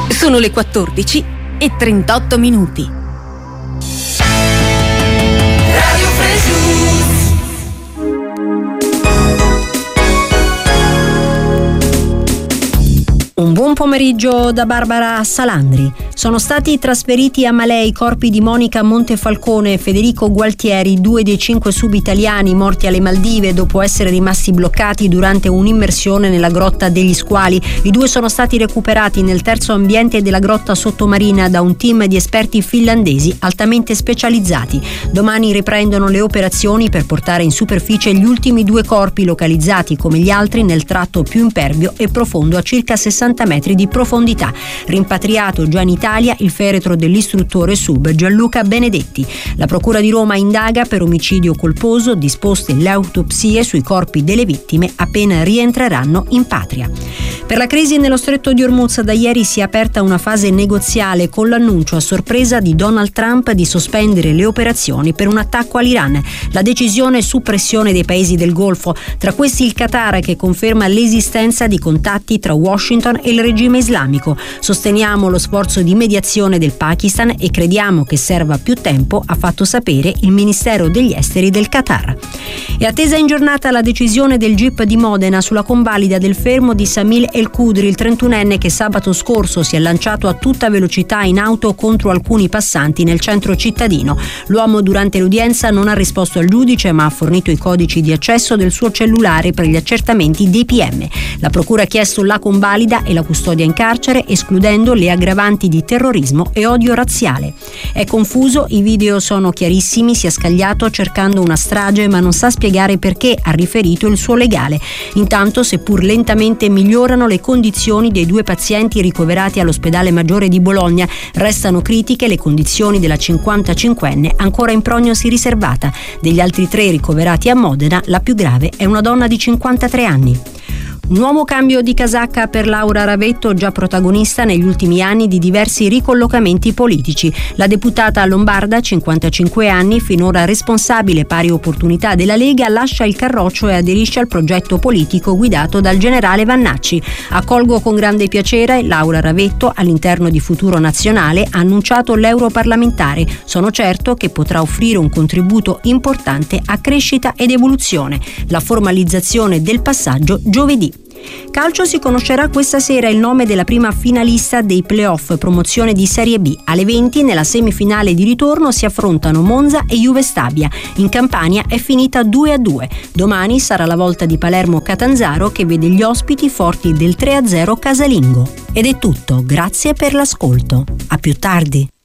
Sono le 14:38. Radio Fresus. Un buon pomeriggio da Barbara Salandri. Sono stati trasferiti a Malé i corpi di Monica Montefalcone e Federico Gualtieri, 2 dei 5 sub-italiani morti alle Maldive dopo essere rimasti bloccati durante un'immersione nella grotta degli Squali. I 2 sono stati recuperati nel terzo ambiente della grotta sottomarina da un team di esperti finlandesi altamente specializzati. Domani riprendono le operazioni per portare in superficie gli ultimi 2 corpi localizzati come gli altri nel tratto più impervio e profondo a circa 60 metri di profondità. Rimpatriato già in Italia il feretro dell'istruttore sub Gianluca Benedetti. La Procura di Roma indaga per omicidio colposo, disposte le autopsie sui corpi delle vittime appena rientreranno in patria. Per la crisi nello stretto di Hormuz da ieri si è aperta una fase negoziale con l'annuncio a sorpresa di Donald Trump di sospendere le operazioni per un attacco all'Iran. La decisione su pressione dei paesi del Golfo, tra questi il Qatar, che conferma l'esistenza di contatti tra Washington e il regime islamico. Sosteniamo lo sforzo di mediazione del Pakistan e crediamo che serva più tempo, ha fatto sapere il Ministero degli Esteri del Qatar. È attesa in giornata la decisione del GIP di Modena sulla convalida del fermo di Samil El Kudri, il 31enne che sabato scorso si è lanciato a tutta velocità in auto contro alcuni passanti nel centro cittadino. L'uomo durante l'udienza non ha risposto al giudice, ma ha fornito i codici di accesso del suo cellulare per gli accertamenti dei PM. La procura ha chiesto la convalida e la custodia in carcere, escludendo le aggravanti di terrorismo e odio razziale. È confuso, i video sono chiarissimi, si è scagliato cercando una strage ma non sa spiegare perché, ha riferito il suo legale. Intanto, seppur lentamente, migliorano le condizioni dei 2 pazienti ricoverati all'ospedale Maggiore di Bologna. Restano critiche le condizioni della 55enne ancora in prognosi riservata. Degli altri 3 ricoverati a Modena, la più grave è una donna di 53 anni. Un nuovo cambio di casacca per Laura Ravetto, già protagonista negli ultimi anni di diversi ricollocamenti politici. La deputata lombarda, 55 anni, finora responsabile pari opportunità della Lega, lascia il carroccio e aderisce al progetto politico guidato dal generale Vannacci. Accolgo con grande piacere Laura Ravetto all'interno di Futuro Nazionale, ha annunciato l'europarlamentare. Sono certo che potrà offrire un contributo importante a crescita ed evoluzione. La formalizzazione del passaggio giovedì. Calcio, si conoscerà questa sera il nome della prima finalista dei playoff promozione di Serie B. Alle 20 nella semifinale di ritorno si affrontano Monza e Juve Stabia. In Campania è finita 2-2. Domani sarà la volta di Palermo Catanzaro, che vede gli ospiti forti del 3-0 casalingo. Ed è tutto, grazie per l'ascolto. A più tardi.